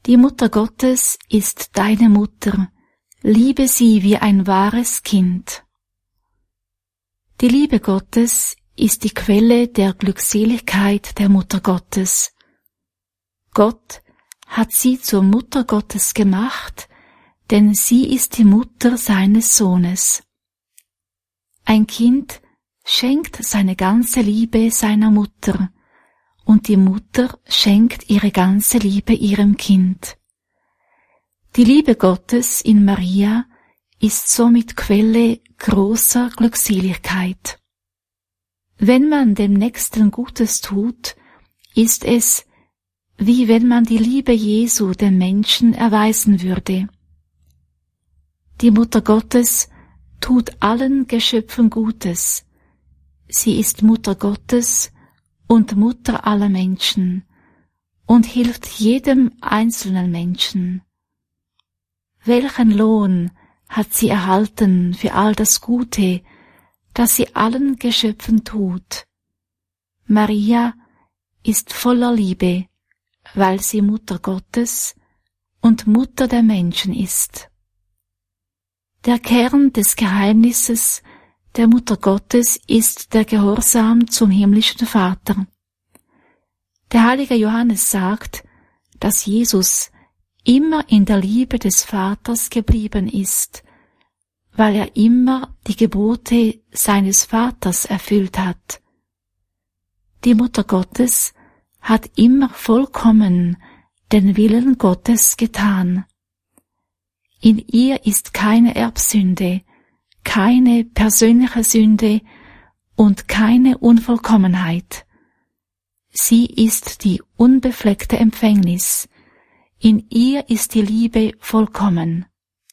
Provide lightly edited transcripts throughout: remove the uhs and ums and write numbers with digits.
Die Mutter Gottes ist deine Mutter, liebe sie wie ein wahres Kind. Die Liebe Gottes ist die Quelle der Glückseligkeit der Mutter Gottes. Gott hat sie zur Mutter Gottes gemacht, denn sie ist die Mutter seines Sohnes. Ein Kind schenkt seine ganze Liebe seiner Mutter, und die Mutter schenkt ihre ganze Liebe ihrem Kind. Die Liebe Gottes in Maria ist somit Quelle großer Glückseligkeit. Wenn man dem Nächsten Gutes tut, ist es, wie wenn man die Liebe Jesu dem Menschen erweisen würde. Die Mutter Gottes tut allen Geschöpfen Gutes. Sie ist Mutter Gottes und Mutter aller Menschen und hilft jedem einzelnen Menschen. Welchen Lohn hat sie erhalten für all das Gute, das sie allen Geschöpfen tut? Maria ist voller Liebe, weil sie Mutter Gottes und Mutter der Menschen ist. Der Kern des Geheimnisses der Mutter Gottes ist der Gehorsam zum himmlischen Vater. Der heilige Johannes sagt, dass Jesus immer in der Liebe des Vaters geblieben ist, weil er immer die Gebote seines Vaters erfüllt hat. Die Mutter Gottes hat immer vollkommen den Willen Gottes getan. In ihr ist keine Erbsünde, keine persönliche Sünde und keine Unvollkommenheit. Sie ist die unbefleckte Empfängnis. In ihr ist die Liebe vollkommen.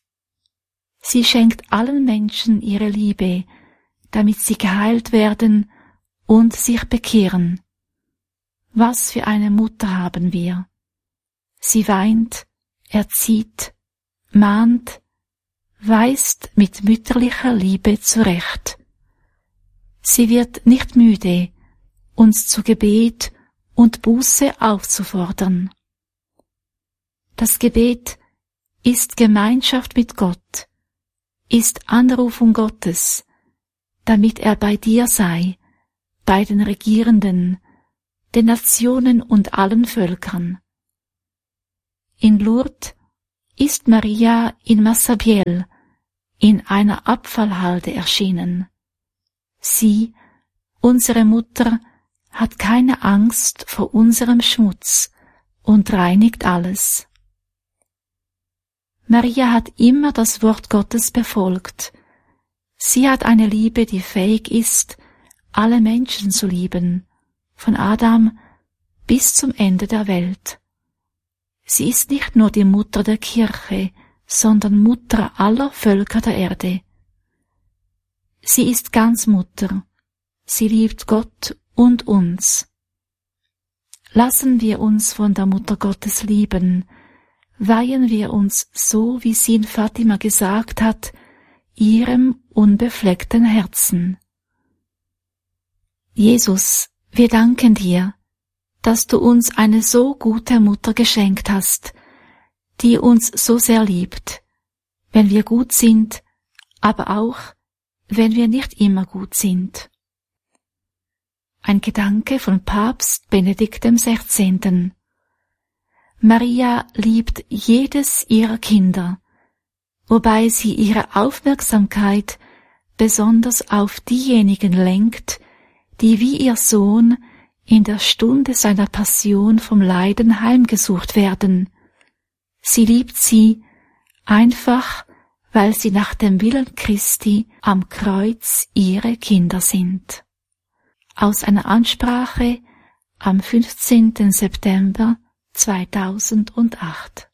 Sie schenkt allen Menschen ihre Liebe, damit sie geheilt werden und sich bekehren. Was für eine Mutter haben wir! Sie weint, erzieht, mahnt, weist mit mütterlicher Liebe zurecht. Sie wird nicht müde, uns zu Gebet und Buße aufzufordern. Das Gebet ist Gemeinschaft mit Gott, ist Anrufung Gottes, damit er bei dir sei, bei den Regierenden, den Nationen und allen Völkern. In Lourdes ist Maria in Massabielle in einer Abfallhalde erschienen. Sie, unsere Mutter, hat keine Angst vor unserem Schmutz und reinigt alles. Maria hat immer das Wort Gottes befolgt. Sie hat eine Liebe, die fähig ist, alle Menschen zu lieben, von Adam bis zum Ende der Welt. Sie ist nicht nur die Mutter der Kirche, sondern Mutter aller Völker der Erde. Sie ist ganz Mutter. Sie liebt Gott und uns. Lassen wir uns von der Mutter Gottes lieben, weihen wir uns, so wie sie in Fatima gesagt hat, ihrem unbefleckten Herzen. Jesus, wir danken dir, dass du uns eine so gute Mutter geschenkt hast, die uns so sehr liebt, wenn wir gut sind, aber auch, wenn wir nicht immer gut sind. Ein Gedanke von Papst Benedikt XVI. Maria liebt jedes ihrer Kinder, wobei sie ihre Aufmerksamkeit besonders auf diejenigen lenkt, die wie ihr Sohn in der Stunde seiner Passion vom Leiden heimgesucht werden. Sie liebt sie einfach, weil sie nach dem Willen Christi am Kreuz ihre Kinder sind. Aus einer Ansprache am 15. September 2008.